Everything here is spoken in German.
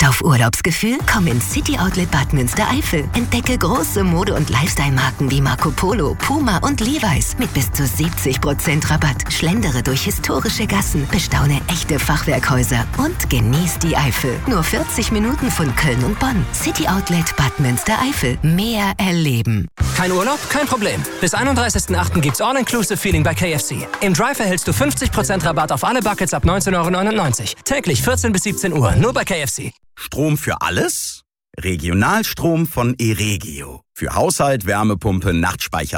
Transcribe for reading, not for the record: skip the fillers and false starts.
auf Urlaubsgefühl? Komm ins City Outlet Bad Münstereifel. Entdecke große Mode- und Lifestyle-Marken wie Marco Polo, Puma und Levi's mit bis zu 70% Rabatt. Schlendere durch historische Gassen, bestaune echte Fachwerkhäuser und genieß die Eifel. Nur 40 Minuten von Köln und Bonn. City Outlet Bad Münstereifel. Mehr erleben. Kein Urlaub? Kein Problem. Bis 31.08. gibt's All-Inclusive Feeling bei KFC. Im Drive erhältst du 50% Rabatt auf alle Buckets ab 19,99 €. Täglich 14 bis 17 Uhr. Nur bei KFC. Strom für alles? Regionalstrom von Eregio. Für Haushalt, Wärmepumpe, Nachtspeicher.